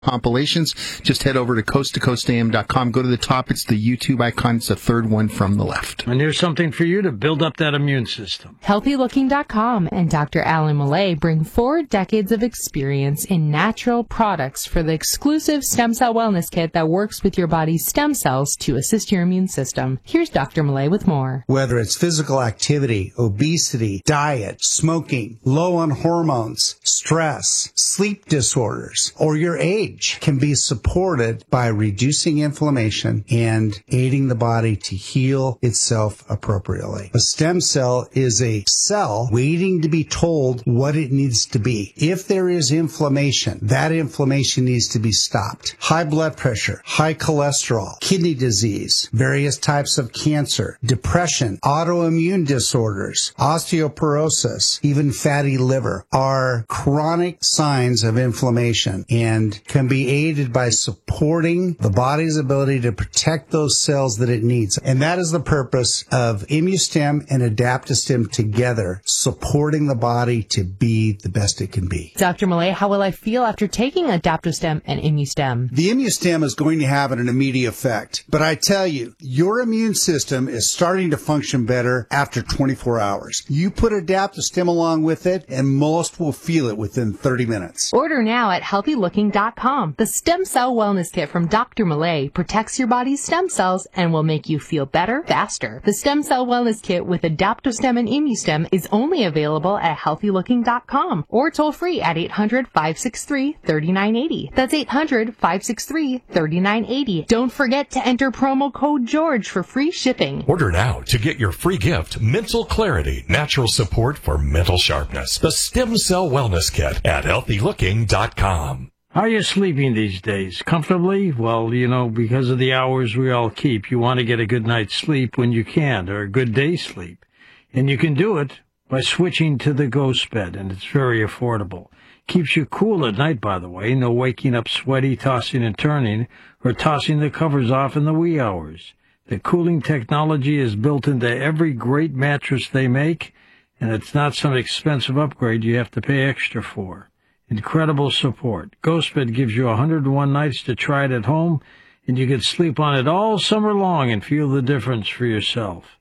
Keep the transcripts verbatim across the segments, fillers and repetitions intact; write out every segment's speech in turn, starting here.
compilations. Just head over to coast to coast a m dot com. Go to the top. It's the YouTube icon. It's the third one from the left. And here's something for you to build up that immune system. healthy looking dot com and Doctor Alan Millay bring four decades of experience in natural products for the exclusive Stem Cell Wellness Kit that works with your body's stem cells to assist your immune system. Here's Doctor Millay with more. Whether it's physical activity, obesity, diet, smoking, low on hormones, stress, sleep disorders, or your age, can be supported by reducing inflammation and aiding the body to heal itself appropriately. A stem cell is a cell waiting to be told what it needs to be. If there is inflammation, that inflammation needs to be stopped. High blood pressure, high cholesterol, kidney disease, various types of cancer, depression, autoimmune disorders, osteoporosis, even fatty liver are chronic signs of inflammation and can be aided by supporting the body's ability to protect those cells that it needs. And that is the purpose of ImmuStem and AdaptoStem together, supporting the body to be the best it can be. Doctor Millay, how will I feel after taking AdaptoStem and ImmuStem? The ImmuStem is going to have an immediate effect, but I tell you, your immune system is starting to function better after twenty-four hours. You put AdaptoStem along with it, and most will feel it within thirty minutes. Order now at healthy looking dot com. The Stem Cell Wellness Kit from Doctor Millay protects your body's stem cells and will make you feel better faster. The Stem Cell Wellness Kit with AdaptoStem and ImmuStem is only available at healthy looking dot com or toll free at eight hundred, five six three, three nine eight zero. That's eight hundred, five six three, three nine eight zero. Don't forget to enter promo code George for free shipping. Order now to get your free gift, Mental Clarity, Natural Support for Mental Sharpness. The Stem Cell Wellness Kit at healthy looking dot com. How are you sleeping these days? Comfortably? Well, you know, because of the hours we all keep, you want to get a good night's sleep when you can, or a good day's sleep. And you can do it by switching to the Ghost Bed, and it's very affordable. Keeps you cool at night, by the way. No waking up sweaty, tossing and turning, or tossing the covers off in the wee hours. The cooling technology is built into every great mattress they make, and it's not some expensive upgrade you have to pay extra for. Incredible support. GhostBed gives you one hundred one nights to try it at home, and you can sleep on it all summer long and feel the difference for yourself.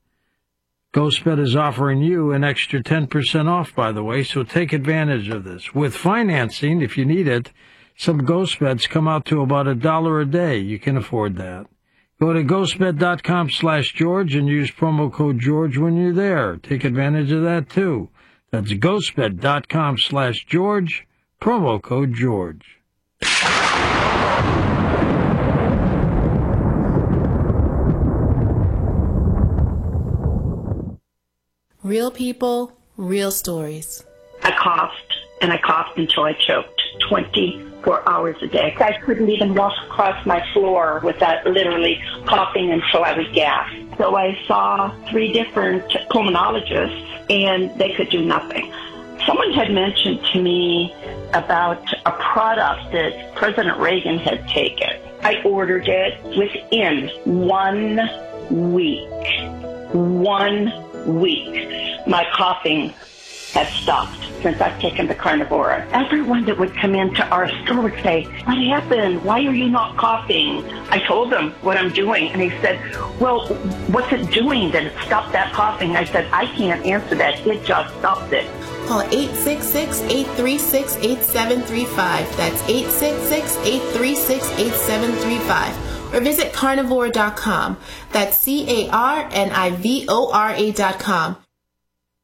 GhostBed is offering you an extra ten percent off, by the way, so take advantage of this. With financing, if you need it, some GhostBeds come out to about a dollar a day. You can afford that. Go to ghostbed dot com slash George and use promo code George when you're there. Take advantage of that, too. That's ghostbed dot com slash George. Promo code George. Real people, real stories. I coughed, and I coughed until I choked twenty-four hours a day. I couldn't even walk across my floor without literally coughing until I would gasp. So I saw three different pulmonologists, and they could do nothing. Someone had mentioned to me about a product that President Reagan had taken. I ordered it within one week. One week. My coughing had stopped since I've taken the Carnivora. Everyone that would come into our store would say, "What happened? Why are you not coughing?" I told them what I'm doing, and they said, "Well, what's it doing that it stopped that coughing?" I said, "I can't answer that. It just stopped it." Call eight six six, eight three six, eight seven three five. That's eight six six, eight three six, eight seven three five. Or visit carnivora dot com. That's C A R N I V O R A dot com.